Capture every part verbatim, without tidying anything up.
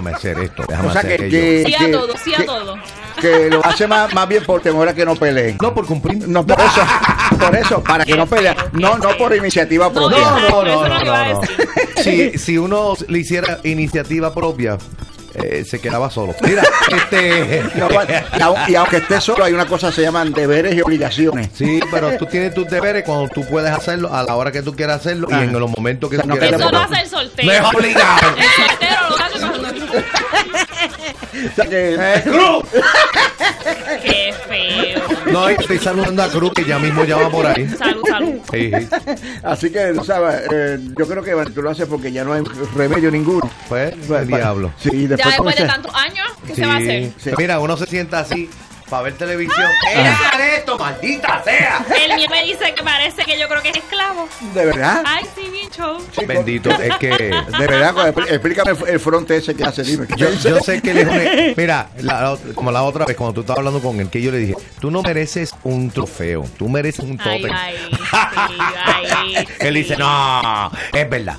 déjame hacer esto, déjame O sea, hacer que, aquello. que, Sí a que- todo, sí a que- todo. Que lo hace más, más bien por temor a que no peleen. No, por cumplir. No, por eso, por eso, para que no peleen. No, no por iniciativa No, propia. No, no, Eso no, es lo no, que iba a no, no. decir. Si, si uno le hiciera iniciativa propia, eh, se quedaba solo. Mira, este... No, y, aun- y aunque esté solo, hay una cosa que se llaman deberes y obligaciones. Sí, pero tú tienes tus deberes cuando tú puedes hacerlo, a la hora que tú quieras hacerlo y Ah. en los momentos que O sea, tú no quieras Eso lo hacerlo. hace el soltero. No es obligado. El soltero lo hace cuando... O sea que, ¡Eh, Cruz! Qué feo. No, y estoy saludando a Cruz, que ya mismo ya va por ahí. Salud, salud. Sí, sí. así que, tú sabes, eh, yo creo que tú lo haces porque ya no hay remedio ninguno. Pues, Pues, el diablo. Sí, y Ya después, después de comienza- tantos años, ¿qué Sí. se va a hacer? Sí. Mira, uno se sienta así para ver televisión. ¡Mira esto, maldita sea! El mío me dice que parece que yo creo que es esclavo. ¿De verdad? Ay, sí, bien show. Bendito, es que... De verdad, pues, expl- explícame el, el fronte ese que hace, dime. ¿qué Yo, dice? yo sé que él es un... Mira, la- la ot- como la otra vez cuando tú estabas hablando con él, que yo le dije, tú no mereces un trofeo, tú mereces un Ay, tótem. ay, sí, ay. Él dice, no, es verdad.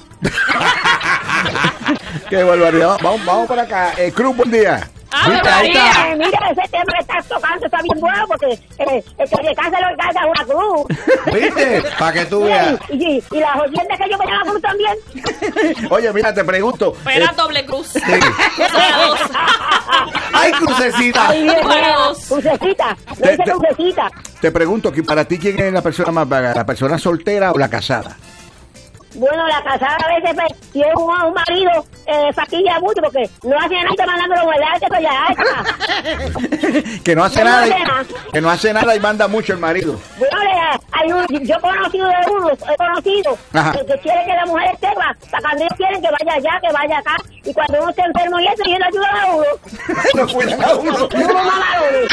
Qué barbaridad. Vamos, vamos para acá. Eh, Cruz, buen día. Ah, Mira, ahí María. está. Eh, mira, ese tema que estás tocando está bien bueno porque eh, el que le casa lo alcanza es una cruz. ¿Viste? Para que tú Sí, veas. y, y, y las oyentes que yo me llaman cruz también. Oye, mira, te pregunto. Espera, eh, doble cruz. Para dos. ¡Ay, crucecita! Ahí viene Para la dos. crucecita, Te- le dice te- crucecita. te pregunto, que para ti, ¿quién es la persona más vaga? ¿La persona soltera o la casada? Bueno, la casada a veces pues, tiene un, un marido, eh, fastidia mucho porque no hace nada y te mandándolo a que estoy alta. Que no hace Que no nada. hace y- nada. Que no hace nada y manda mucho el marido. Bueno, le- hay un, yo he conocido de uno, he conocido, Ajá. el que quiere que la mujer esté, va, para cuando ellos quieren que vaya allá, que vaya acá, y cuando uno esté enfermo y eso, y ellos ayudan a uno. No cuidan a uno. Y uno mamarones.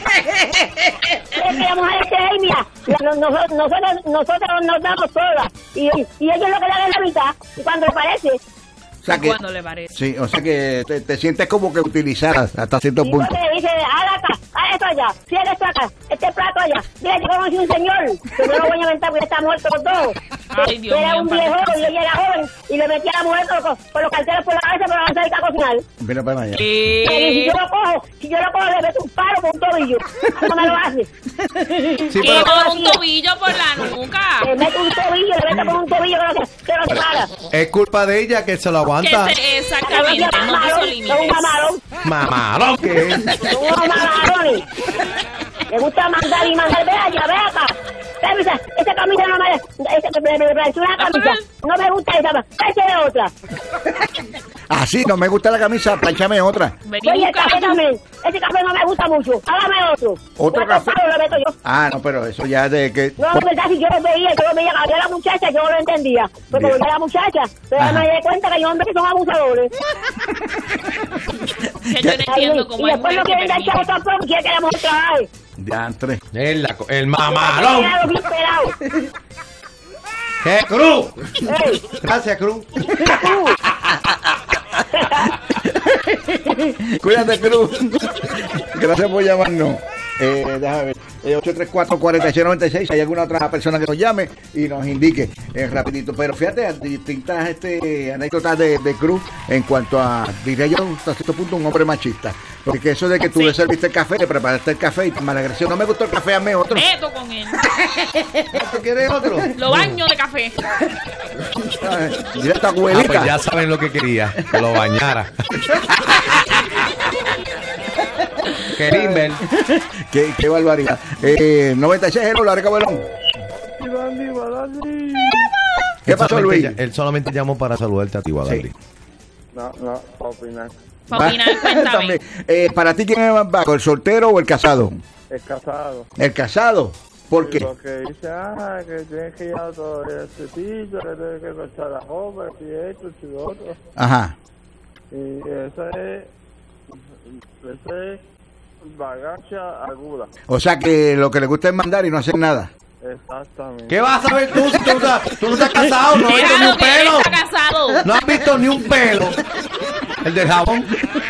Es que la mujer esté ahí, mira, la- no- nosotros, nosotros, nosotros nos damos todas, y, y ellos lo que dan es la mitad, y cuando le parece, O sea que, Cuando le parece. sí, o sea que te, te sientes como que utilizada hasta cierto y punto. porque le dice, haz acá, haz esto allá, cierra esto acá, este plato allá. Mira, yo conocí un señor, que no lo voy a inventar porque está muerto con todo. Ay, Dios era mío, un padre viejo santo. y ella era joven, y le metía a la mujer con, con los carteles por la cabeza para avanzar a cocinar. Mira para allá. Y si ¿Qué? yo lo cojo, si yo lo cojo, le meto un palo por un tobillo. ¿Cómo me lo hace? Sí, ¿Qué? pero Con un tobillo por la nuca. Le meto un tobillo, le meto por un tobillo que no se, que no se para. es culpa de ella que se lo Que aguanta. se, exactamente, no puso Son un límites. mamarón, Mamarón que es. son unos mamarones. Le gusta mandar y mandar, ve allá, ve acá. Esa, esa camisa no me, esa, me, me, me pareció una camisa, no me gusta esa, échale otra. Así, no me gusta la camisa, planchame otra. Vení, Oye, el busca. café también, ese café no me gusta mucho, hágame otro. Otro Otro café. palo le meto yo. Ah, no, pero eso ya de que... No, es verdad, si yo lo veía, yo lo veía, cuando yo era muchacha, yo lo entendía. Pero Bien. cuando yo era muchacha, pero Ajá. me di cuenta que hay hombres que son abusadores. Que yo no entiendo cómo y hay después no mujeres que quieren dar chavo permiten. tampoco, quieren que la mujer trabaje. Diantre. El, la- el Hay mamarón. que bien pelado. ¿Qué, Cruz? Ey, Gracias, Cruz. Cuídate, Cruz. Gracias por llamarnos. Eh, déjame ver. Eh, ocho tres cuatro, cuatro seis nueve seis. Hay alguna otra persona que nos llame y nos indique eh, rapidito. Pero fíjate, distintas este, anécdotas de, de Cruz en cuanto a, diría yo, hasta cierto punto, un hombre machista. Porque eso de que tú Sí. le serviste el café, le preparaste el café y mala agresión. No me gustó el café, hazme otro. Meto con él. ¿Tú quieres otro? Lo baño de café. Ay, Mira esta Ah, abuelita. pues ya saben lo que quería, que lo bañara. Kerimber. Qué, qué barbaridad. Eh, noventa y seis, hello, Larga Bolón. ¿Qué Él pasó, solamente Luis? ll- Él solamente llamó para saludarte a ti, Guadalí. Sí. No, no, para opinar. Para opinar, cuéntame. También. Eh, ¿Para ti quién es más vago, el soltero o el casado? Es casado. El casado. ¿Por qué? Porque dice, ah, que tienes que ir a todo el cepillo, que tienes que cortar la ropa, y esto, y lo otro. Ajá. Y eso es, eso es vagancia aguda. O sea que lo que le gusta es mandar y no hacer nada. Exactamente. ¿Qué vas a saber tú si tú, no estás- tú no estás casado? No has visto ni Claro un que él pelo. está casado. No has visto ni un pelo. El del jabón.